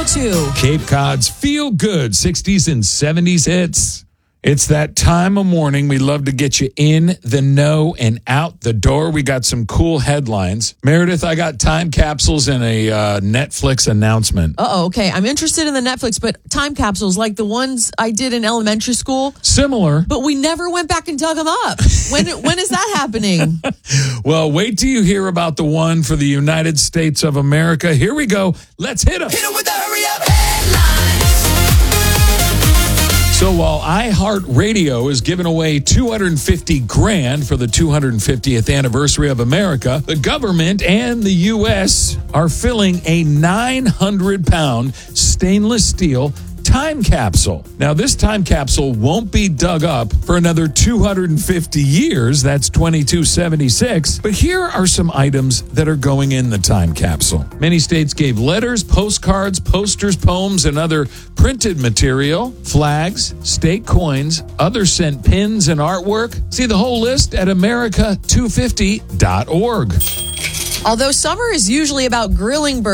92. Cape Cod's feel good 60s and 70s hits. It's that time of morning. We love to get you in the know and out the door. We got some cool headlines. Meredith, I got time capsules and a Netflix announcement. Okay. I'm interested in the Netflix, but time capsules like the ones I did in elementary school. Similar. But we never went back and dug them up. When is that happening? Well, wait till you hear about the one for the United States of America. Here we go. Let's hit them. Hit 'em with the hurry up headlines. So while iHeartRadio is giving away $250,000 for the 250th anniversary of America, the government and the U.S. are filling a 900-pound stainless steel time capsule. Now, this time capsule won't be dug up for another 250 years. That's 2276. But here are some items that are going in the time capsule. Many states gave letters, postcards, posters, poems, and other printed material, flags, state coins, others sent pins and artwork. See the whole list at America250.org. Although summer is usually about grilling burgers,